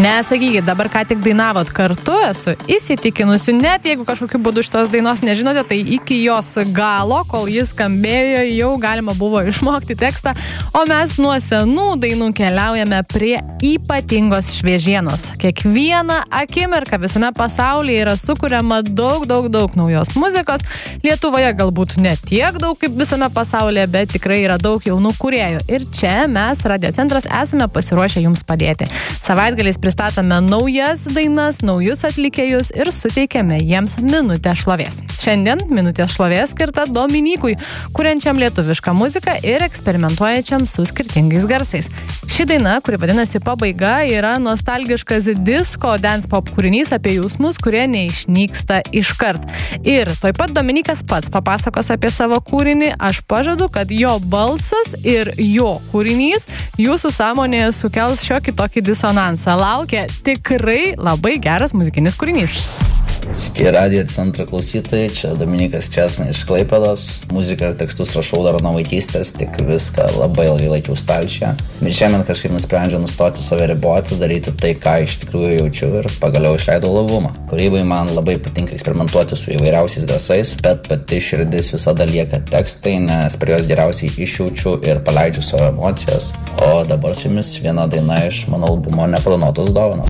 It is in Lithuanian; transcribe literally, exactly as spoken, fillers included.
Nesakykit, dabar ką tik dainavot kartu, esu įsitikinusi, net jeigu kažkokiu būdu šitos dainos nežinote, tai iki jos galo, kol jis skambėjo, jau galima buvo išmokti tekstą, o mes nuo senų dainų keliaujame prie ypatingos šviežienos. Kiekvieną akimirką visame pasaulyje yra sukuriama daug, daug, daug naujos muzikos. Lietuvoje galbūt ne tiek daug kaip visame pasaulyje, bet tikrai yra daug jaunų kūrėjų. Ir čia mes, Radiocentras, esame pasiruošę jums padėti. Savaitgaliais pristatome naujas dainas, naujus atlikėjus ir suteikiame jiems minutę šlovės. Šiandien minutės šlovės skirta Dominykui, kuriančiam lietuvišką muziką ir eksperimentuojančiam su skirtingais garsais. Ši daina, kuri vadinasi Pabaiga, yra nostalgiškas disco dance pop kūrinys apie jausmus, kurie neišnyksta iškart. Ir toj pat Dominykas pats papasakos apie savo kūrinį. Aš pažadu, kad jo balsas ir jo kūrinys jūsų sąmonėje sukels šiokį tokį disonansą. Laukia tikrai labai geras muzikinis kūrinys. Sveiki, Radiocentro klausytojai, čia Dominykas Česna iš Klaipėdos. Muziką ir tekstus rašau dar nuo vaikystės, tik viską labai ilgai laikiau stalčiuje. Bet šiandien kažkaip nusprendžiau nustoti save riboti, daryti tai, ką iš tikrųjų jaučiu, ir pagaliau išleidau albumą. Kūrybai man labai patinka eksperimentuoti su įvairiausiais garsais, bet pati širdis visada lieka tekstai, nes per juos geriausiai išjaučiu ir paleidžiu savo emocijas. O dabar su jumis viena daina iš mano albumo Neplanuotos dovanos.